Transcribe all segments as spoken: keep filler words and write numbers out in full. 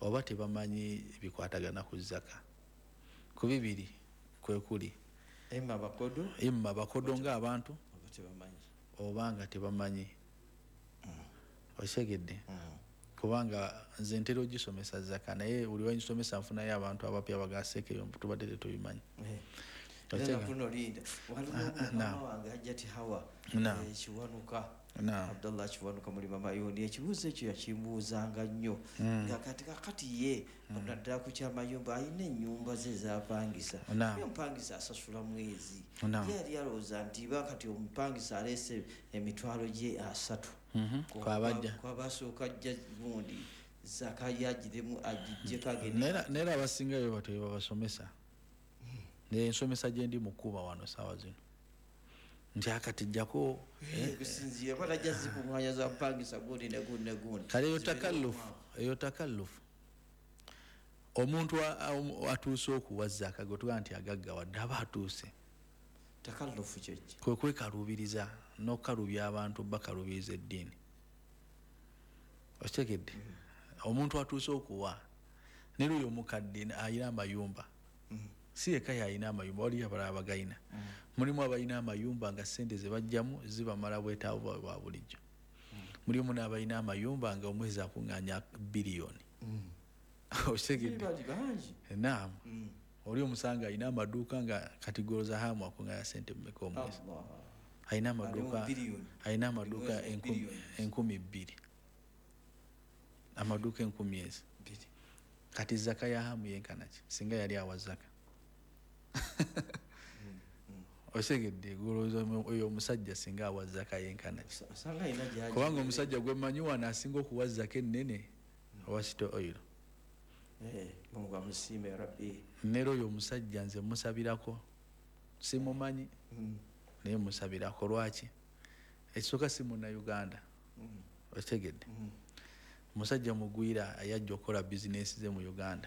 oba tebamanyi bikwatagana ku zaka. Ku bibiri kwe kuli emma bakodo imma bakodo ng'abantu tebamanyi obanga tebamanyi osegedde Mm. kubanga nze ntera ogisomesa zaka naye buli wanyisomesa nfunayo abantu abapya bagaseke yo tubadde tetubimanyi. Tena kuno linda waliwo mama wange ajati hawa ekiwanuka Abdullah kiwanuka muri mama yoni ekibuzo ekyo yakimbuuzanga nnyo nga kati kakati ye onaddala ku kyamayumba ayina ennyumba ze zapangisa yo mpangisa asasula mwezi ye yali alowooza nti bakati omupangisa alese emitwalo gye asatu kwabasooka jja gundi zaka yagiremu agijje kagenda nera abasingayo bato babasomesa n'ensomesa gye ndi mu kuba wano saawa zino nti akati jjako kusinziira batajja zikumwanya za mpangisa gundi ne gundi ne gundi kale eyo takallufu eyo takallufu omuntu atuuse okuwa zaka gwe tugaa nti agaggawadde aba atuuse takallufu kyeki kwe kwekalubiriza n'okukalubya abantu bakalubiriza eddiini okitegedde omuntu atuuse okuwa ne luyo omukadde ayina amayumba si yekka yalina amayumba waliyo abalala bagayina mulimu abalina amayumba nga ssente ze bajjamu zibamala bwetaavu bwa bulijjo mulimu n'abalina amayumba nga omwezi akuŋŋaanya biliyoni okitegedde naam oli omusanga alina amaduuka nga katigoloza hamu akuŋŋaanya ssente mmeka omwezi alina amaduuka alina amaduuka enkumi bbiri amaduuka enkumi ezi kati zaka ya hamu yenkanaki singa yali awa zaka osegedde golooza oyo omusajja singa awa zaka yenkanaki kubanga omusajja gwe mmanyi wano asinga okuwa zaka ennene owa sito oil nero oyo omusajja nze musabirako simumanyi naye musabirako lwaki ekisooka si munnauganda okitegedde musajja mugwira ayajja okukola bizinesi ze mu Uganda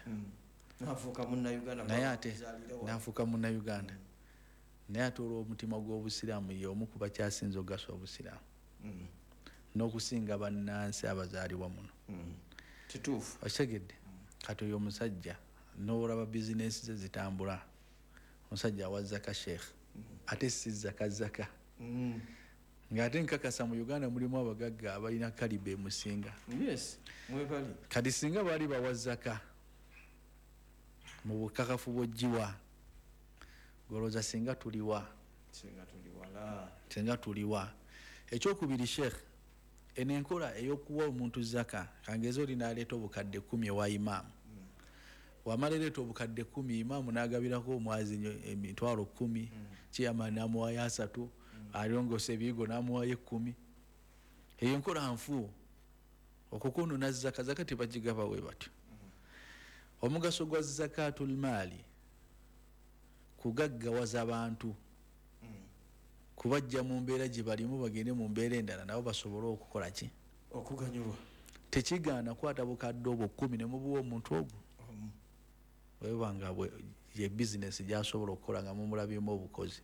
naye ate nafuuka munnauganda naye ate olw'omutima gw'obusiraamu ye omu ku bakyasinze okugasa obusiraamu n'okusinga bannansi abazaalibwa muno kituufu okitegedde kati oyo omusajja n'olaba bizinesi ze zitambula omusajja awa zaka sheekh ate si zaka zaka ng'ate nkakasa mu Uganda mulimu abagagga abalina kaliba emusinga kati singa baali bawa zaka mu bukakafu bw'oggiwa golooza singa tuliwa singa tuliwa ekyokubiri sheekh eno enkola ey'okuwa omuntu zaka kangeza oli n'aleeta obukadde kumi ewa imaamu wamala leeta obukadde kumi imaamu n'agabirako omwazi emitwalo kumi kiyamani n'amuwayo asatu alongose ebiyigo n'amuwayo ekkumi eyo nkola nfu okukununa zaka zaka tebagigaba we batyo omugaso gwa zakatul maali kugaggawaza abantu kubajja mu mbeera gye balimu bagende mu mbeera endala nabo basobole okukola ki okuganyulwa tekigaana kwata bukadde obwo kkumi ne mubuwa omuntu ogwo webanga ye bizinesi gy'asobola okukola nga mumulabyemu obukozi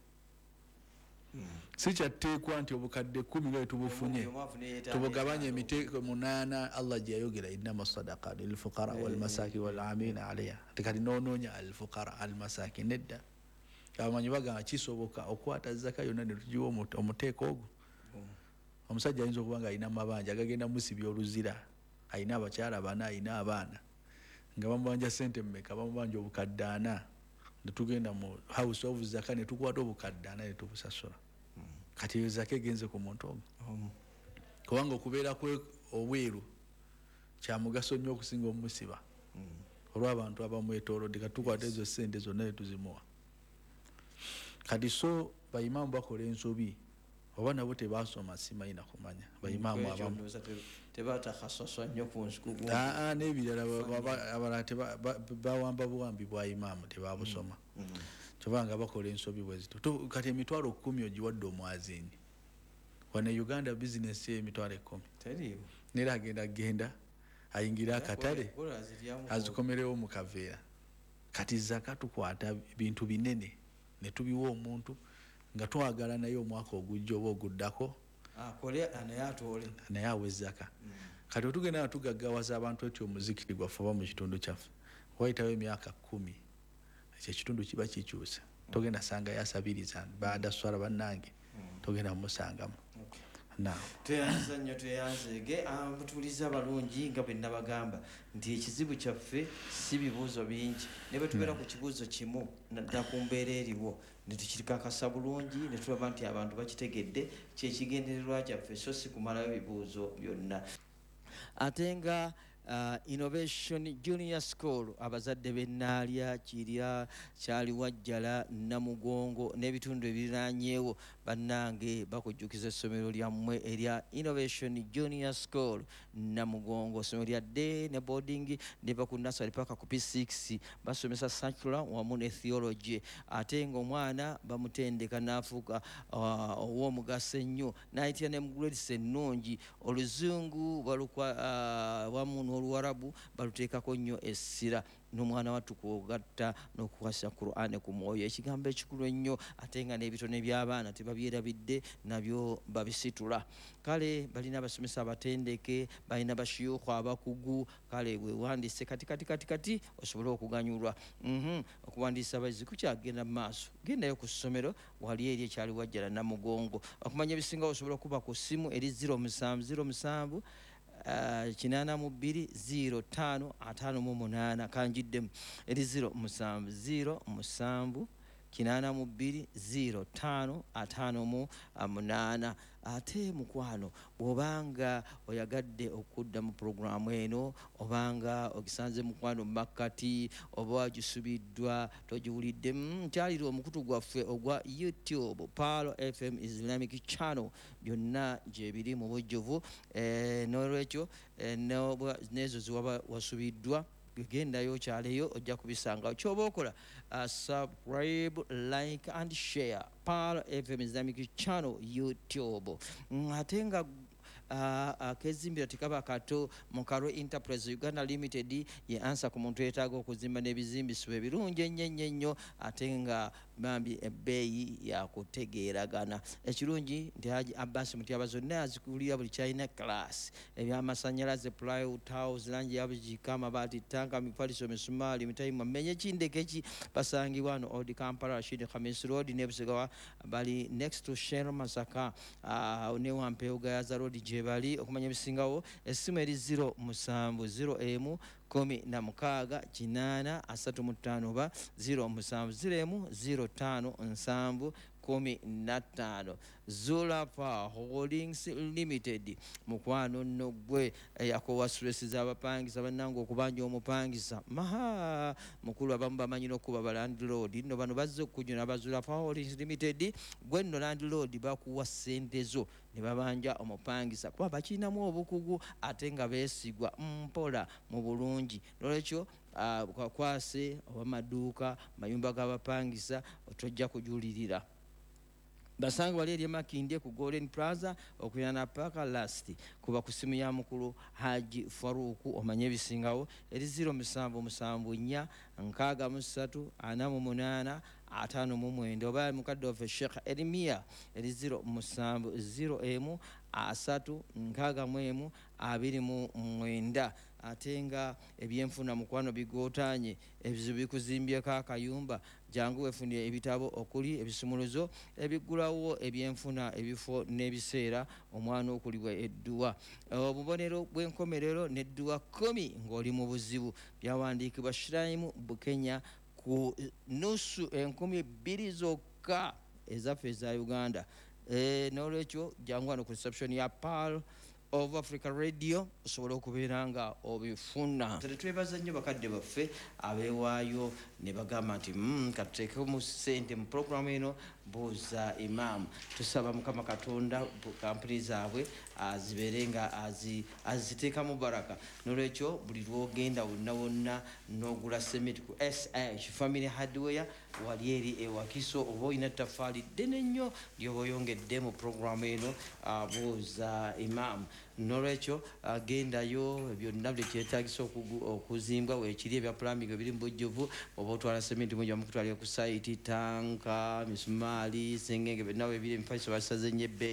si kyatteekwa nti obukadde kkumi nga tubufunye tubugabanye emiteeko munaana Allah gye yayogera innama sadaqa lilfuqara walmasaki walamina alayha tekati noonoonya alfuqara almasaki nedda abamanyi bagamba kisoboka okwata zaka yonna ne tugiwa omuteeko ogwo omusajja ayinza okuba nga alina amabanja agagenda musibya oluzira alina abakyala bana alina abaana nga bamubanja sente mmeka bamubanja obukadde ana netugenda mu house of zaka netukwata obukadde ana netubusasula kati eyo zaka egenze ku muntu ogwo kubanga okubeera kwe obweru kya mugaso nnyo okusinga omusiba olw'abantu abamwetoolodde katukwata ezo sente zonna netuzimuwa kati so bayimaamu bakola ensobi oba nabo tebasoma simanyi kumanya bayimaamu abamu tebatakhassasa nnyo ku nsuku n'ebirala abalala bawamba buwambi bwa imaamu tebabusoma kyobanga bakola ensobi bwezito kati emitwalo kkumi ogiwadde omwazinyi wano Uganda bizinesi emitwalo ekkumi nera agenda genda ayingira akatale azikomerewo mu kaveera kati zaka tukwata bintu binene ne tubiwa omuntu nga twagala naye omwaka ogujja oba oguddako naye atoole naye awe zaka kati otugenda tugaggawaza abantu etyo omuzikiti gwaffe oba mu kitundu kyaffe wayitawo emyaka kumi ekyo ekitundu kiba kikyusa togenda sanga yasabiriza baada swala bannange togenda musangamu. Tweyanza nnyo tweyanzege amutuuliza abalungi nga bwe nabagamba nti ekizibu kyaffe si bibuuzo bingi ne bwe tubeera ku kibuuzo kimu naddala ku mbeera eriwo ne tukikakasa bulungi ne tulaba nti abantu bakitegedde kyekigendererwa kyaffe so si kumalayo bibuuzo byonna. Ate nga Uh, Innovation Junior School abazadde b'Ennaalya, Kirya, Kyaliwajjala, Namugongo n'ebitundu ebiriraanyeewo bannange bakujjukiza essomero lyammwe erya Innovation Junior School Namugongo. Essomero lya day ne boarding neva ku nursery paka ku P six basomesa secular wamu ne theology ate ng'omwana bamutendeka n'afuuka uh, ow'omugaso ennyo n'ayitira ne mu grades ennungi oluzungu balukwa uh, wamu n'oluwarabu baluteekako nnyo essira n'omwana wattu kugatta n'okukwasa Qur'an ku mwoyo ekigambo ekikulu ennyo ate nga n'ebitone by'abaana tebabyerabidde nabyo babisitula. Kale balina abasomesa abatendeke balina bashiyuuku abakugu kale wewandiise kati kati kati kati osobole okuganyulwa. mm-hmm. okuwandiisa abayizi kukyagenda mu maaso gendayo ku ssomero wali eri Ekyaliwajjala Namugongo. Okumanya ebisinga osobola okuba ku ssimu eri zero musanvu zero musanvu kinana mu bbiri zero tano ataano mu munaana kanjiddemu eri zero musanvu zero musanvu kinana mu bbiri zero tano ataano mu munaana. Ate mukwano bw'obanga oyagadde okudda mu puroguramu eno obanga ogisanze mukwano makkati oba wagisubiddwa togiwulidde nkyalira omukutu gwaffe ogwa YouTube Pearl F M Islamic Channel byonna gyebiri mu bujjuvu eh, n'olwekyo eh, n'ezo ziwaba wasubiddwa gendayo kyaleyo ojja kubisanga kyoba okola uh, subscribe like and share Pearl F M Islamic Channel YouTube. Ate nga akezimbira tikaba kato Mukarwe Enterprise Uganda Limited ye ansa ku muntu yeetaaga okuzimba n'ebizimbisibwa ebirungi ennyo ennyo ennyo ate nga bambi ebbeeyi yakutegeeragana. Ekirungi nti Haji Abbas Mutyaba zonna azikulira buli kyalina class ebyamasannyalaze plywood tiles langi yabugika amabaati tanka mifaliso misumaali mitayimu amenye kindekeki basangibwa no Old Kampala Rashid Khamis Road ne Busigawa bali next to Shell Masaka uh, ne Wampeoga Yaza Road bali okumanya ebisingawo essimu eri zero musanvu zero emu kumi na mukaaga kinaana asatu mu ttaano oba zero musanvu zero emu zero ttaano nsanvu kumi na ttaano. Zula Power Holdings Limited mukwano nno gwe yakowa stress z'abapangisa bannange okubanja omupangisa maha mukulu abamu bamanyi n'okuba ba landlord nno bano bazze okujuna Zula Power Holdings Limited gwe nno landlord bakuwa ssente zo ne babanja omupangisa kuba bakirinamu obukugu ate nga beesigwa mpola mu bulungi. Nolwekyo uh, kwakwase oba maduuka mayumba g'abapangisa otojja kujulirira basanga wali eri Makindye ku Golden Plaza okuyana paka last kuba ku simu ya mukulu Haji Faruku omanye ebisingawo eri zero musanvu musanvu nnya nkaaga mu ssatu ana mu munaana ataano mu mwenda oba mukadde waffe Sheikh Erimia eri zero musanvu zero emu asatu nkaaga mu emu abiri mu mwenda. Ate nga ebyenfuna mukwano bigootaanye ebizibu bikuzimbyeko akayumba jangu wefunire ebitabo okuli ebisumuluzo ebiggulawo ebyenfuna ebifo n'ebiseera omwana okulibwa edduwa obubonero bw'enkomerero n'edduwa kumi ng'oli mu buzibu byawandiikibwa Shrine Bukenya ku nusu enkumi bbiri zokka ezaffe eza Uganda. E, n'olwekyo jangu wano ku reception ya Pearl of Africa Radio osobola okubeera nga obifuna. Twebaza nnyo bakadde baffe abeewaayo ne bagamba nti mm, katuteekemu ssente mu puroguramu eno buuza Imam. Tusaba Mukama Katonda kampuni zaabwe zibeere nga aziteekamu baraka. N'olwekyo buli lwogenda wonna wonna n'ogula sementi ku S H Family Hardware wali eri ewakiso oba olina ttaffaali ddene nnyo lyoba oyongedde mu puroguramu eno buuza Imam. N'olwekyo agendayo byonna buli kyetaagisa okuzimbwa weekiri ebya plumbing ebiri mu bujjuvu oba otwala sementi mujja mukutwalira ku sayiti tanka misumaali sengenge byonna weebiri emifaliso basaze nnyo ebbeeyi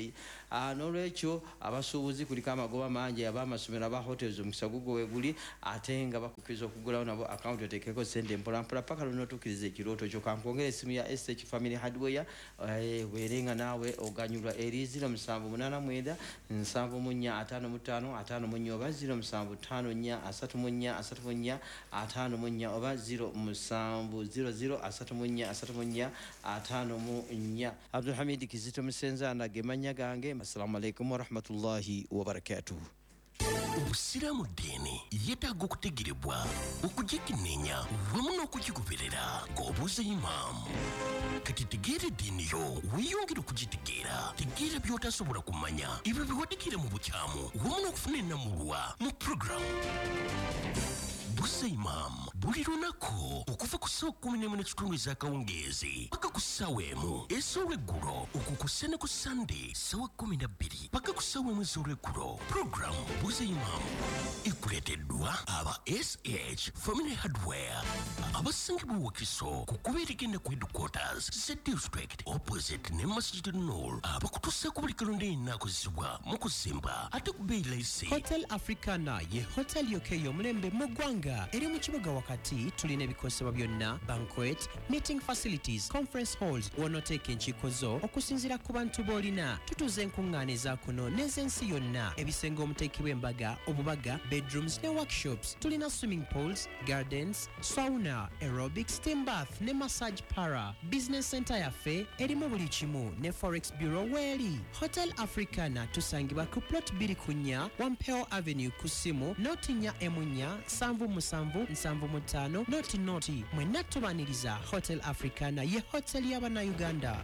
n'olwekyo abasuubuzi kuliko amagoba mangi ab'amasomero aba hotels omukisa gugwo weguli ate nga bakukiriza okugulawo nabo akawunti oteekeko sente mpolampola paka lunotuukiriza ekirooto kyo. Kankwongera esimu ya S H Family Hardware weerenga naawe oganyulwa eri ziro musanvu munaana mwenda nsanvu mu nnya ataano mu ttaano ataano mu nnya oba ziro musanvu ttaano nnya asatu mu nnya asatu mu nnya ataano mu nnya oba ziro musanvu ziro ziro asatu mu nnya asatu mu nnya ataano mu nnya. Abdulhamid Kizito Musenzana ge mannya gange. Assalamu alaikum warahmatullahi wabarakatuh. Obusiraamu ddiini yeetaaga okutegerebwa okugikenneenya wamu n'okugigoberera ng'obuuza imaamu. Kati tegeera eddiini yo weeyongera okugitegeera, tegeera by'otasobola kumanya ebyo bye wategeera mu bukyamu wamu n'okufuna ennamulwa mu puroguramu Buuza Imaamu buli lunaku okuva ku ssaawa kkumi n'emu n'ekitundu ez'akawungeezi paka ku ssaawa emu ez'olweggulo, okukusa ne ku Sande ssaawa kkumi na bbiri paka ku ssaawa emu ez'olweggulo. Puroguramu Buuza Imaamu ekuleeteddwa aba S H Family Hardware abasangibwa Wakiso ku kuba erigenda ku headquarters z district opposite ne Masjid Noor abakutuusaako buli kalonda yenna akozesebwa mu kuzimba ate ku bbeeyi layisi. Hotel Africana ye hotel yokka ey'omulembe mu ggwanga eri mu kibuga wakati. Tulina ebikosebwa byonna: banquet, meeting facilities, conference halls w'onooteeka enkiiko zo okusinziira ku bantu b'olina. Tutuuza enkuŋŋaana eza kuno n'ez'ensi yonna, ebisenge omuteekebwa embaga, obubaga, bedrooms ne workshops. Tulina swimming pools, gardens, sauna, aerobics, steam bath ne massage para. Business center yaffe erimu buli kimu ne forex bureau weeri. Hotel Africana tusangibwa ku plot bbiri ku nnya Wampeo Avenue ku ssimu noti nnya emu nnya nsanvu musanvu nsanvu mu ttaano noti noti. Mwenna tubaniriza Hotel Africana ye hotel y'Abannayuganda.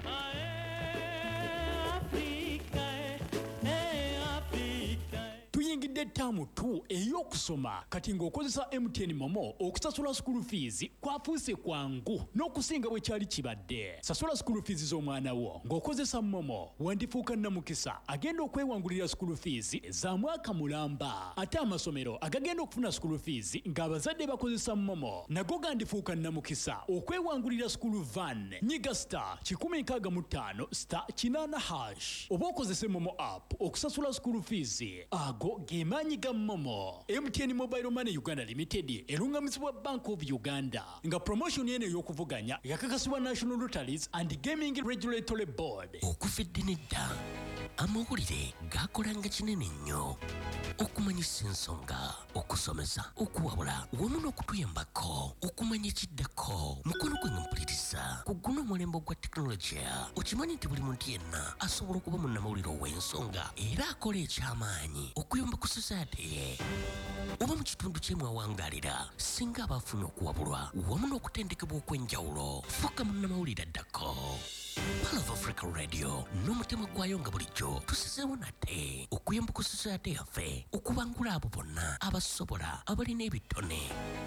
Tuyingidde ttaamu tu ey'okusoma kati ng'okozesa M T N Momo okusasula school fees kwafuuse kwangu n'okusinga bwe kyali kibadde. Sasula school fees z'omwana wo ng'okozesa Momo, wandifuuka nnamukisa agenda okwewangulira school fees za mwaka mulamba. Ate amasomero agagenda okufuna school fees ng'abazadde bakozesa Momo nago gandifuuka nnamukisa okwewangulira school van. Nyiga star kikumi nkaaga mu ttaano star kinaana hash oba okozese Momo app okusasula school fees. Ago gemaanyi ga Momo. M T N Mobile Money Uganda Limited erungamizibwa Bank of Uganda nga promotion yene ey'okuvuganya yakakasibwa National Lotteries and Gaming Regulatory Board. Okufedde nedda amawulire gakolanga kinene nnyo okumanyisa ensonga, okusomesa, okuwabula wamu n'okutuyambako okumanya ekiddako. Mukono gwe mpuliriza ku guno omulembe gwa tekinologiya. Okimanyi nti buli muntu yenna asobola okuba munnamawulire ow'ensonga era akola eky'amaanyi okuyamba ku society ye oba mu kitundu ky'emwawangaalira singa abafuna okuwabulwa wamu n'okutendekebwa okw'enjawulo. Fuuka munnamawulire addako. Pearl of Africa Radio n'omutima gwayo nga bulijjo tusizeewo nate okuyamba ku society yaffe okubangula abo bonna abasobola abalina ebitone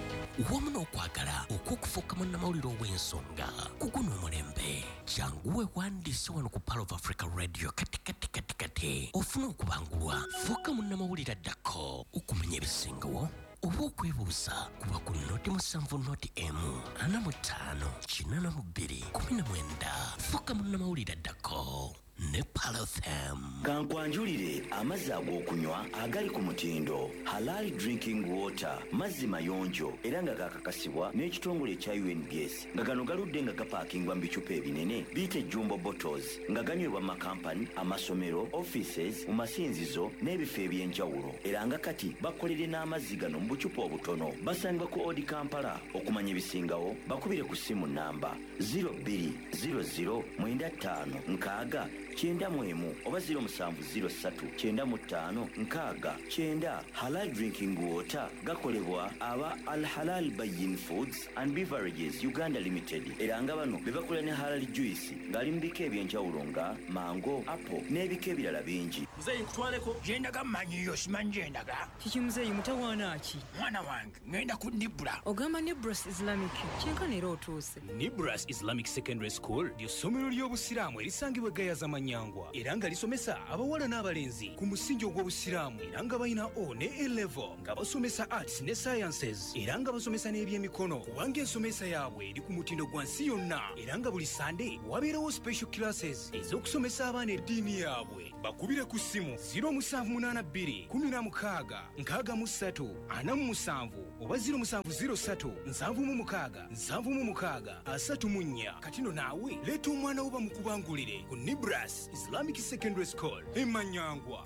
wamu n'okwagala okw'okufuuka munnamawulire ow'ensonga ku guno omulembe. Jangu weewandiise wano ku Pearl of Africa Radio kati kati kati kati ofuna okubangulwa. Fuuka munnamawulire addako okumanya ebisingawo oba okwebuuza kuba ku noti musanvu noti emu ana mu ttaano kinaana mu bbiri kumi na mwenda. Fuuka munnamawulire addako ne Pearl F M. Kankwanjulire amazzi ag'okunywa agali ku mutindo Halal Drinking Water, mazzi mayonjo era nga gakakasibwa n'ekitongole ekya U N G S nga gano galudde nga gapaakingwa mu bicupa ebinene biyite jumbo bottles nga ganywebwa mu makampani, amasomero, offices, mu masinzizo n'ebifo eby'enjawulo era nga kati bakolere n'amazzi gano mu bucupa obutono. Basangibwa ku Odi Kampala. Okumanya ebisingawo bakubire ku ssimu namba zero bbiri zero zero mwenda ttaano nkaaga kyenda mu emu oba zero musanvu zero ssatu kyenda mu ttaano nkaaga kyenda. Halal Drinking Water gakolebwa aba Al Halal Bayin Foods and Beverages Uganda Limited era nga bano be bakola ne Halal Juice ng'ali mu bika eby'enjawulo nga mango, apple n'ebika ebirala bingi. Muzeeyi nkutwaleko gyendaga mmanyiyo simanyi gyendaga. Kiki muzeeyi mutawaana ki? Mwana wange ngenda ku Nibra. Ogamba Nibras Islamic kyenkana era otuuse. Nibras Islamic Secondary School ly'essomero ly'obusiraamu erisangibwa Gayaza Manyi Manyangwa era nga lisomesa abawala n'abalenzi ku musingi ogw'obusiraamu era nga balina O ne A level nga basomesa arts ne sciences era nga basomesa n'ebyemikono kubanga ensomesa yaabwe eri ku mutindo gwa nsi yonna era nga buli Sunday wabeerawo special classes ez'okusomesa abaana eddiini yaabwe. Bakubire ku ssimu zero seven eight two one six nkaaga mu ssatu ana mu musanvu oba zero seven zero three nsanvu mu mukaaga nsanvu mu mukaaga asatu mu nnya. Kati no naawe leeta omwana wo bamukubangulire ku Nibras Islamic Secondary School e Manyangwa.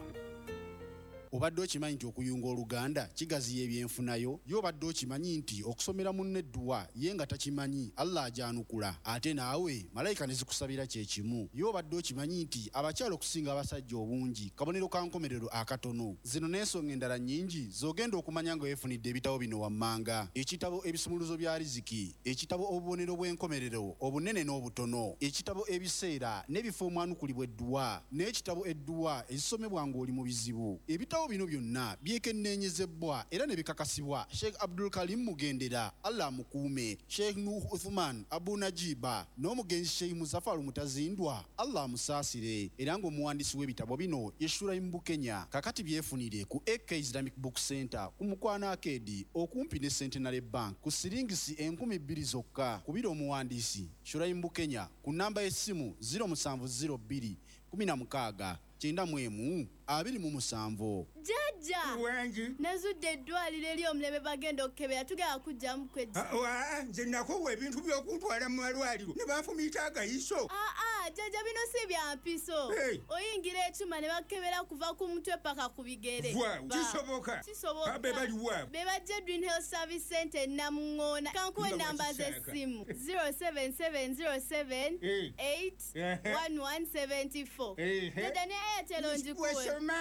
Obadde okimanyi nti okuyunga oluganda kigaziya ebyenfunayo? Y'obadde okimanyi nti okusomera munne edduwa ye nga takimanyi Allah ajanukula ate naawe malayika ne zikusabira kye kimu? Y'obadde okimanyi nti abakyala okusinga abasajja obungi kabonero ka nkomerero akatono? Zino n'ensonga endala nnyingi z'ogenda okumanya nga weefunidde ebitabo bino wammanga: ekitabo ebisumuluzo bya riziki, ekitabo obubonero bw'enkomerero obunene n'obutono, ekitabo ebiseera n'ebifo omwanukulibwa edduwa, n'ekitabo edduwa ezisomebwa ng'oli mu bizibu. Ebitabo bino byonna byekenneenyezebwa era ne bikakasibwa Sheikh Abdul Karim Mugendera, Allah mukuume, Sheikh Nuh Uthman Abu Najiba n'omugenzi Sheikh Muzafaru Mutazindwa, Allah musaasire, era ng'omuwandiisi w'ebitabo bino ye Shuraim Bukenya. Kakati byefunire ku A K Islamic Book Center ku Mukwana Arcade okumpi ne Centenary Bank ku siringisi enkumi bbiri zokka. Kubira omuwandiisi Shuraim Bukenya ku namba y'essimu zero seven zero two one six kyenda mu emu abiri mu musanvu. Jajja wangi nazudde eddwaliro eri omulebe bagenda okukebera tugenda kujjamu kwejja. Nze nakowa ebintu by'okuntwala mu malwaliro ne banfumiita agayiso. Aa jajja bino si bya mpiso. Oyingira ekyuma ne bakebera kuva ku mutwe paka ku bigere. Kisoboka kisoboka be bali wa be bajja Dream Health Service Center Namuŋŋoona. Kankuwe namba z'essimu zero seven seven zero seven eight one one seven four. Jajja ne Airtel onjikuwe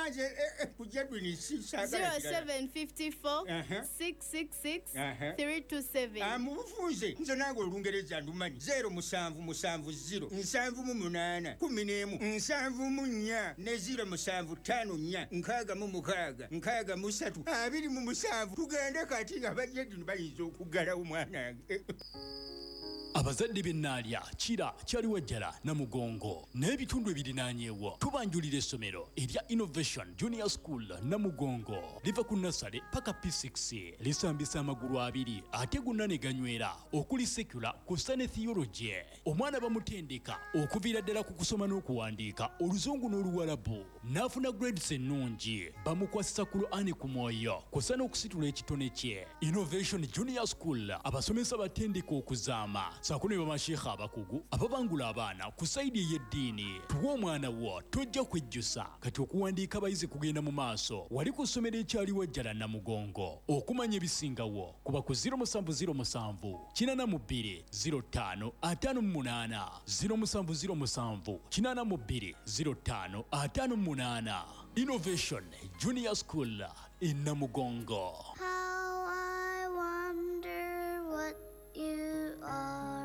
zero seven five four six six six three two seven. Amubufunze nze nange olungereza ndumanyi zero musanvu musanvu zero nsanvu mu munaana kumi n'emu nsanvu mu nnya ne zero musanvu ttaano nnya nkaaga mu mukaaga nkaaga mu ssatu abiri mu musanvu. Tugende kati nga bajja dino bayinza okuggalawo mwanange. Abazadde b'ennaalya kira kyali wajjala Namugongo n'ebitundu ebirinaanyeewo tubanjulira essomero erya Innovation Junior School Namugongo liva ku nasale paka P six lisambisa amagulu abiri ate gonna ne ganywera okuli secular kussa ne theology. Omwana bamutendeka okuviira ddala ku kusoma n'okuwandiika Oluzungu n'Oluwalabu n'afuna grades ennungi bamukwasisa Qur'ani ku mwoyo kussa n'okusitula ekitone kye. Innovation Junior School abasomesa batendeka okuzaama saako ne bamasheekha abakugu ababangula abaana ku sayidi ey'eddiini. Tuwa omwana wo tojja kwejjusa kati okuwandiika abayizi kugenda mu maaso. Wali ku ssomero ekyali wajjala Namugongo. Okumanya ebisingawo kuba ku zero seven zero seven kinana mu bbiri zero ttaano ataano mu munaana zero seven zero seven kinana mu bbiri zero ttaano ataano mu munaana. Innovation Junior School in Namugongo. How I wonder what you are.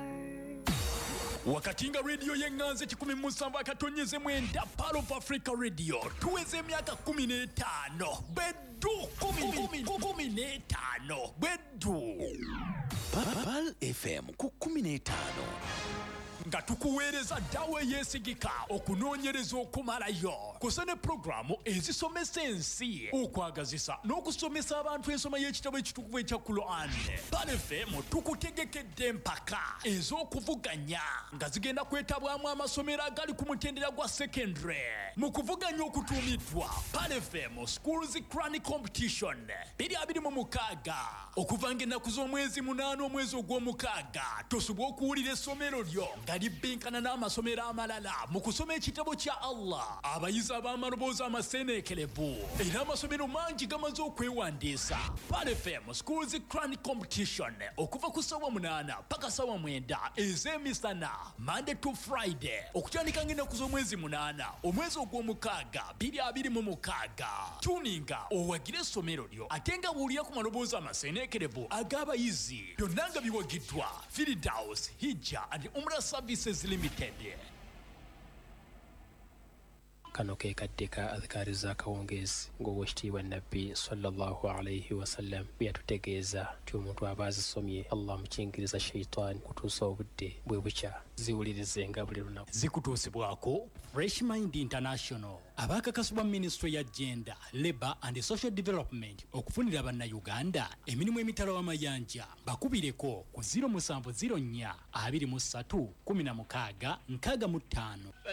Wakati nga radio y'enganze kikumi mu musanvu akatonyeze mwenda Pearl of Africa Radio tuweze emyaka kumi n'etaano beddu kumi n'etaano beddu. Pearl F M ku kumi n'etaano nga tukuweereza ddawo eyeesigika okunoonyereza okumalayo kusa ne pulogulaamu ezisomesa ensi okwagazisa n'okusomesa abantu ensoma y'ekitabo ekitukuvu ekya Quran. Pearl F M tukutegekedde empaka ez'okuvuganya nga zigenda kwetabwamu amasomero agali ku mutendera gwa secondary mu kuvuganya okutuumiddwa Pearl F M Schools Quran Competition bbiri abiri mu mukaaga okuva ng'ennaku z'omwezi munaana omwezi ogw'omukaaga tosobwa okuwulira essomero lyo nga libbinkana n'amasomero amalala mu kusoma ekitabo kya Allah. Abayizi ab'amaloboozi amaseeneekerevu era amasomero mangi gamaze okwewandiisa. Pearl F M Schools Quran Competition okuva ku ssaawa munaana paka ssaawa mwenda ez'emisana Monday to Friday okutandika ng'ennaku z'omwezi munaana omwezi ogw'omukaaga bbiri abiri mu mukaaga. Tuninga owagire essomero lyo ate nga buulira ku maloboozi amaseeneekerevu ag'abayizi byonna nga biwagiddwa Firdaus Hijja and Umrah Services Limited. kano ke kadde ka adhikari za kawongezi ng'owekitiibwa nabbi sallallahu alaihi wasallam bye yatutegeeza nti omuntu aba azisomye Allah mukingiriza sheitaani kutuusa obudde bwe bukya ziwulirizenga buli lunaku. Zikutuusibwako Fresh Mind International abakakasibwa Ministry ya Gender, Labour and Social Development okufunira bannayuganda emirimu emitala w'amayanja bakubireko ku zero seven zero four two three one six nkaaga mu ttaano.